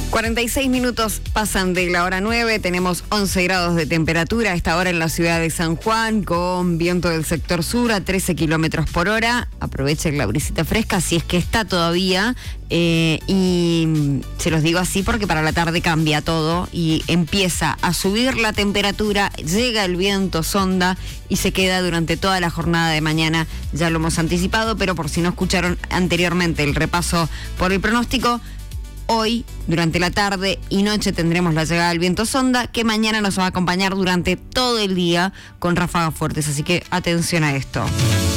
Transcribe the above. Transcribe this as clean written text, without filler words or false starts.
46 minutos pasan de la hora 9, tenemos 11 grados de temperatura a esta hora en la ciudad de San Juan, con viento del sector sur a 13 kilómetros por hora. Aprovechen la brisita fresca si es que está todavía, y se los digo así porque para la tarde cambia todo y empieza a subir la temperatura, llega el viento sonda y se queda durante toda la jornada de mañana. Ya lo hemos anticipado, pero por si no escucharon anteriormente el repaso por el pronóstico, hoy, durante la tarde y noche, tendremos la llegada del viento sonda, que mañana nos va a acompañar durante todo el día con ráfagas fuertes, así que atención a esto.